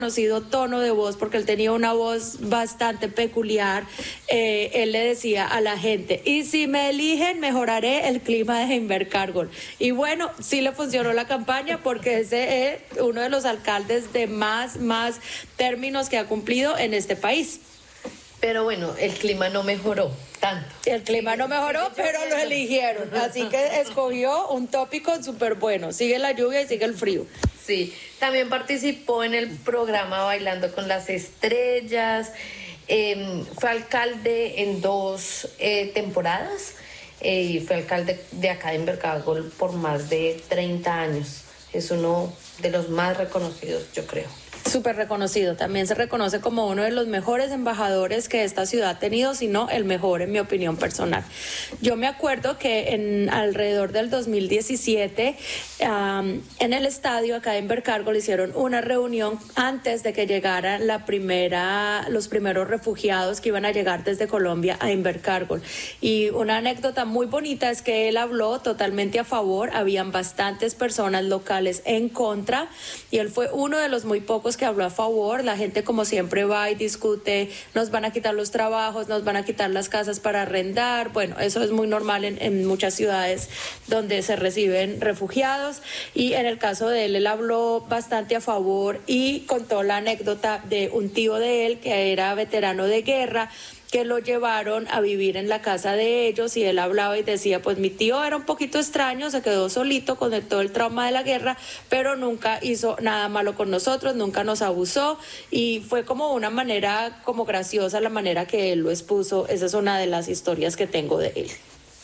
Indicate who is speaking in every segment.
Speaker 1: conocido tono de voz, porque él tenía una voz bastante peculiar. Él le decía a la gente: y si me eligen, mejoraré el clima de Invercargill. Y bueno, sí le funcionó la campaña, porque ese es uno de los alcaldes de más términos que ha cumplido en este país.
Speaker 2: Pero bueno, el clima no mejoró tanto.
Speaker 1: El clima no mejoró, pero lo eligieron. Así que escogió un tópico súper bueno. Sigue la lluvia y sigue el frío.
Speaker 2: Sí, también participó en el programa Bailando con las Estrellas. Fue alcalde en 2 temporadas. Y fue alcalde de acá de Invercargill por más de 30 años. Es uno de los más reconocidos, yo creo.
Speaker 1: Súper reconocido, también se reconoce como uno de los mejores embajadores que esta ciudad ha tenido, si no el mejor en mi opinión personal. Yo me acuerdo que en alrededor del 2017 en el estadio acá en Invercargill hicieron una reunión antes de que llegaran los primeros refugiados que iban a llegar desde Colombia a Invercargill. Y una anécdota muy bonita es que él habló totalmente a favor, habían bastantes personas locales en contra y él fue uno de los muy pocos que habló a favor. La gente, como siempre, va y discute: nos van a quitar los trabajos, nos van a quitar las casas para arrendar. Bueno, eso es muy normal en muchas ciudades donde se reciben refugiados, y en el caso de él habló bastante a favor y contó la anécdota de un tío de él que era veterano de guerra, que lo llevaron a vivir en la casa de ellos, y él hablaba y decía: pues mi tío era un poquito extraño, se quedó solito con todo el trauma de la guerra, pero nunca hizo nada malo con nosotros, nunca nos abusó, y fue como una manera como graciosa la manera que él lo expuso. Esa es una de las historias que tengo de él.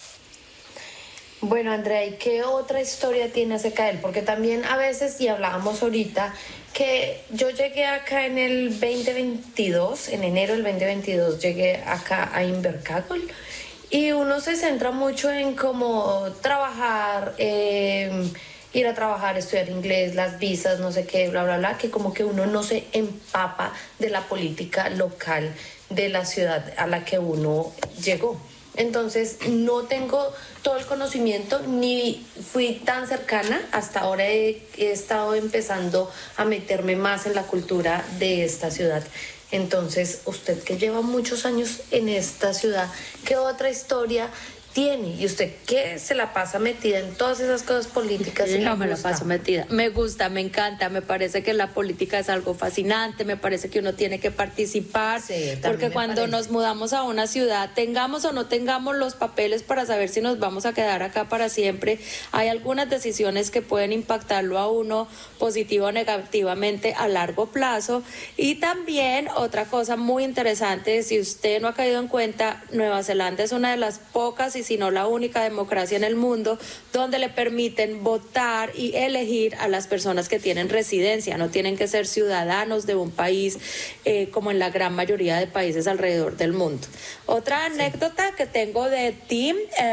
Speaker 2: Bueno, Andrea, ¿y qué otra historia tiene acerca de él? Porque también a veces, y hablábamos ahorita, que yo llegué acá en el 2022, en enero del 2022, llegué acá a Invercargill, y uno se centra mucho en cómo trabajar, ir a trabajar, estudiar inglés, las visas, no sé qué, bla, bla, bla, que como que uno no se empapa de la política local de la ciudad a la que uno llegó. Entonces no tengo todo el conocimiento, ni fui tan cercana. Hasta ahora he estado empezando a meterme más en la cultura de esta ciudad. Entonces, usted que lleva muchos años en esta ciudad, ¿qué otra historia tiene? Y usted que se la pasa metida en todas esas cosas políticas.
Speaker 1: No, me la paso metida. Me gusta, me encanta, me parece que la política es algo fascinante, me parece que uno tiene que participar, sí, porque cuando nos mudamos a una ciudad, tengamos o no tengamos los papeles para saber si nos vamos a quedar acá para siempre, hay algunas decisiones que pueden impactarlo a uno positivo o negativamente a largo plazo. Y también otra cosa muy interesante, si usted no ha caído en cuenta, Nueva Zelanda es una de las pocas, y si no la única democracia en el mundo, donde le permiten votar y elegir a las personas que tienen residencia. No tienen que ser ciudadanos de un país como en la gran mayoría de países alrededor del mundo. Otra anécdota que tengo de Tim,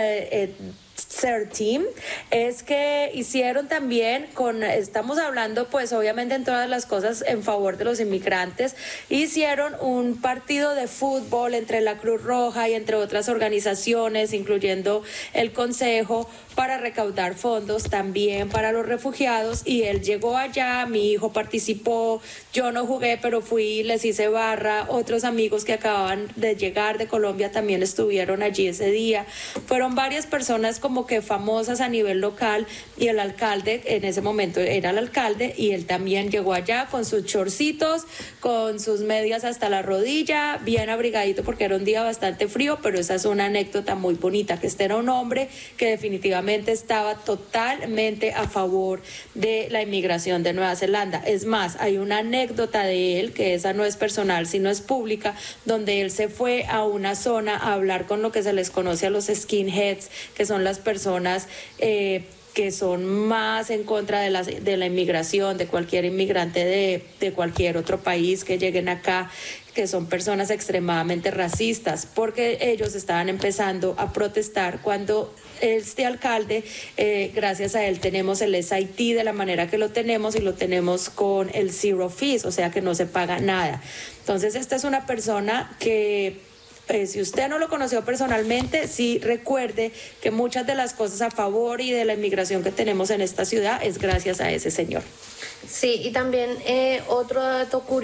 Speaker 1: Sir Tim, es que hicieron también estamos hablando pues obviamente en todas las cosas en favor de los inmigrantes, hicieron un partido de fútbol entre la Cruz Roja y entre otras organizaciones, incluyendo el Consejo, para recaudar fondos también para los refugiados, y él llegó allá, mi hijo participó, yo no jugué pero fui, les hice barra, otros amigos que acababan de llegar de Colombia también estuvieron allí ese día, fueron varias personas como que famosas a nivel local, y el alcalde en ese momento era el alcalde, y él también llegó allá con sus chorcitos, con sus medias hasta la rodilla, bien abrigadito porque era un día bastante frío, pero esa es una anécdota muy bonita, que este era un hombre que definitivamente estaba totalmente a favor de la inmigración de Nueva Zelanda. Es más, hay una anécdota de él, que esa no es personal, sino es pública, donde él se fue a una zona a hablar con lo que se les conoce a los skinheads, que son las personas que son más en contra de la inmigración, de cualquier inmigrante de cualquier otro país que lleguen acá, que son personas extremadamente racistas, porque ellos estaban empezando a protestar cuando este alcalde, gracias a él tenemos el SIT de la manera que lo tenemos, y lo tenemos con el zero fees, o sea que no se paga nada. Entonces esta es una persona que si usted no lo conoció personalmente, sí recuerde que muchas de las cosas a favor y de la inmigración que tenemos en esta ciudad es gracias a ese señor.
Speaker 2: Sí, y también otro dato curioso